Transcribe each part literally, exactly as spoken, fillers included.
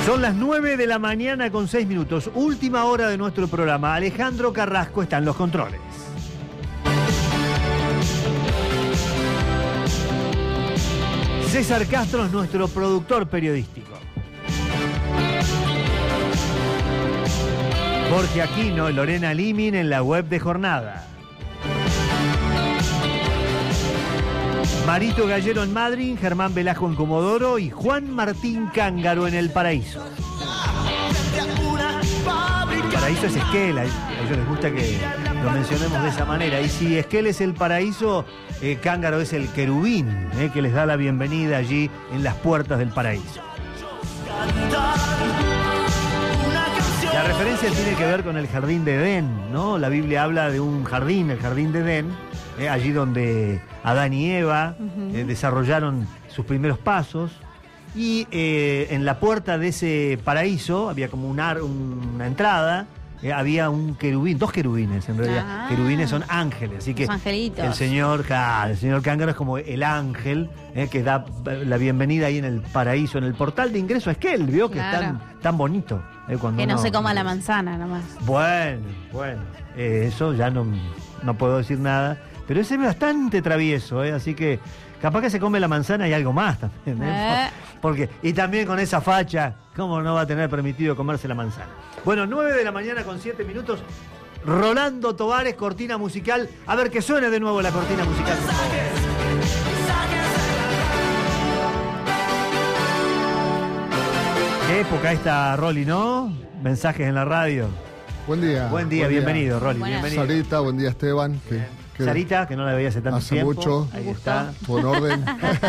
Son las nueve de la mañana con seis minutos. Última hora de nuestro programa. Alejandro Carrasco está en los controles. César Castro es nuestro productor periodístico. Jorge Aquino, Lorena Limin en la web de Jornada. Marito Gallero en Madrid, Germán Velasco en Comodoro y Juan Martín Cángaro en El Paraíso. El Paraíso es Esquel, a ellos les gusta que lo mencionemos de esa manera. Y si Esquel es el Paraíso, eh, Cángaro es el querubín, eh, que les da la bienvenida allí en las puertas del Paraíso. La referencia tiene que ver con el jardín de Edén, ¿no? La Biblia habla de un jardín, el jardín de Edén, eh, allí donde Adán y Eva uh-huh. eh, desarrollaron sus primeros pasos. Y eh, en la puerta de ese paraíso había como un ar, un, una entrada, eh, había un querubín, dos querubines en realidad. Ah, querubines son ángeles, así que los angelitos. El señor, el señor Cángaro es como el ángel eh, que da la bienvenida ahí en el paraíso, en el portal de ingreso. Es que él vio que claro. es tan, tan bonito. Eh, cuando que no uno, se coma la manzana nomás. Bueno, bueno, eh, eso ya no, no puedo decir nada. Pero ese es bastante travieso, eh, así que capaz que se come la manzana y algo más también. ¿eh? Eh. Porque, y también con esa facha, ¿cómo no va a tener permitido comerse la manzana? Bueno, nueve de la mañana con siete minutos. Rolando Tovares, cortina musical. A ver, que suene de nuevo la cortina musical. Qué época esta, Rolly, ¿no? Mensajes en la radio. Buen día. Buen día, buen bienvenido, día. Rolly. Bienvenido. Sarita, buen día, Esteban. Que, que Sarita, que no la veía hace tanto hace tiempo. Hace mucho. Ahí está. Todo en orden.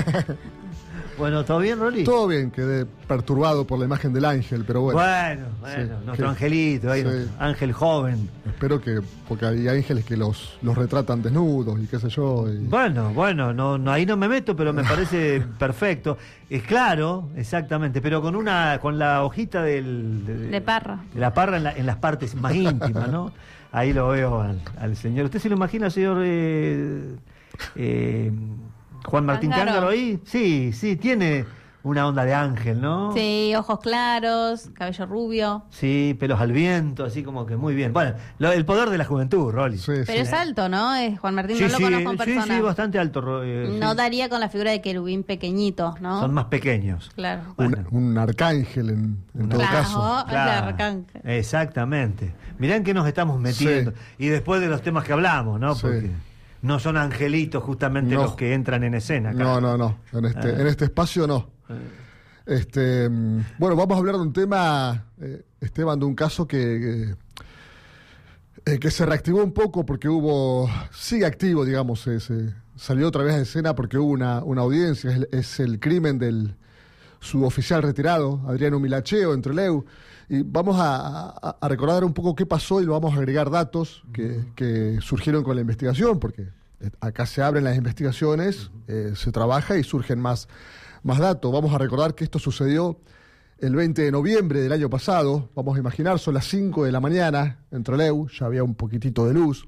Bueno, ¿todo bien, Rolly? Todo bien, quedé perturbado por la imagen del ángel, pero bueno. Bueno, bueno, sí, nuestro que, angelito, ahí, sí. Ángel joven. Espero que, porque hay ángeles que los, los retratan desnudos y qué sé yo. Y... Bueno, bueno, no, no, ahí no me meto, pero me parece perfecto. Es claro, exactamente, pero con una, con la hojita del... De, de parra. De la parra en, la, en las partes más íntimas, ¿no? Ahí lo veo al, al señor. ¿Usted se lo imagina, señor... Eh, eh, Juan Martín Cángaro. Cángaro ahí, sí, sí, tiene una onda de ángel, ¿no? Sí, ojos claros, cabello rubio. Sí, pelos al viento, así como que muy bien. Bueno, lo, el poder de la juventud, Rolly. Sí, Pero sí. es alto, ¿no? Es Juan Martín, sí, no lo sí, conozco en persona. Sí, sí, bastante alto. Eh, no sí. daría con la figura de querubín pequeñito, ¿no? Son más pequeños. Claro. Bueno. Un, un arcángel en, en todo claro, caso. Claro, el arcángel. Exactamente. Mirá en qué nos estamos metiendo. Sí. Y después de los temas que hablamos, ¿no? Porque... Sí. No son angelitos justamente no. los que entran en escena. Claro. No, no, no. En este, ah. en este espacio no. Ah. Este, bueno, vamos a hablar de un tema, eh, Esteban, de un caso que, que, eh, que se reactivó un poco porque hubo, sigue activo, digamos, eh, se salió otra vez a escena porque hubo una, una audiencia. Es, es el crimen del suboficial retirado, Adriano Milacheo, en Trelew. Y vamos a, a, a recordar un poco qué pasó y lo vamos a agregar datos que, que surgieron con la investigación, porque acá se abren las investigaciones, eh, se trabaja y surgen más, más datos. Vamos a recordar que esto sucedió el veinte de noviembre del año pasado. Vamos a imaginar, son las cinco de la mañana en Trelew, ya había un poquitito de luz.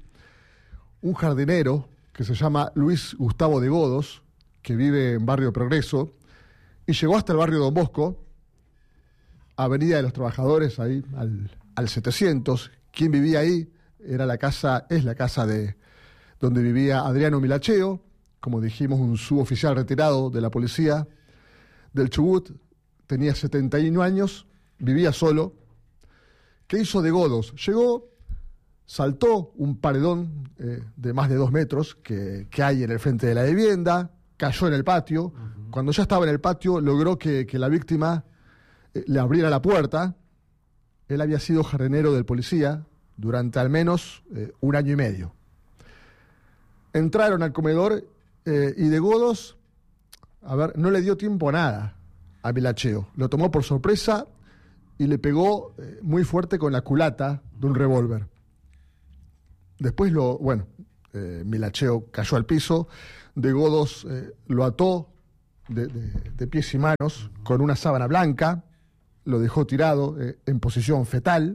Un jardinero que se llama Luis Gustavo de Godos, que vive en Barrio Progreso, y llegó hasta el barrio Don Bosco, Avenida de los Trabajadores, ahí al, al setecientos. ¿Quién vivía ahí? Era la casa, es la casa de donde vivía Adriano Milacheo, como dijimos, un suboficial retirado de la policía del Chubut. Tenía setenta y uno años, vivía solo. ¿Qué hizo de Godos? Llegó, saltó un paredón eh, de más de dos metros que, que hay en el frente de la vivienda, cayó en el patio. Uh-huh. Cuando ya estaba en el patio, logró que, que la víctima le abriera la puerta. Él había sido jardinero del policía durante al menos eh, un año y medio. Entraron al comedor eh, y de Godos, a ver, no le dio tiempo a nada a Milacheo. Lo tomó por sorpresa y le pegó eh, muy fuerte con la culata de un revólver. Después lo, bueno, eh, Milacheo cayó al piso, de Godos eh, lo ató de, de, de pies y manos con una sábana blanca, lo dejó tirado eh, en posición fetal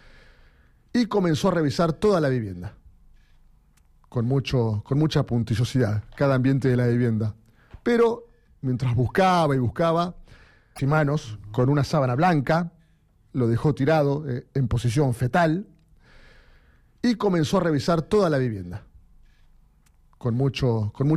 y comenzó a revisar toda la vivienda con, mucho, con mucha puntillosidad, cada ambiente de la vivienda. Pero mientras buscaba y buscaba, y manos con una sábana blanca, lo dejó tirado eh, en posición fetal y comenzó a revisar toda la vivienda con mucho, con mucho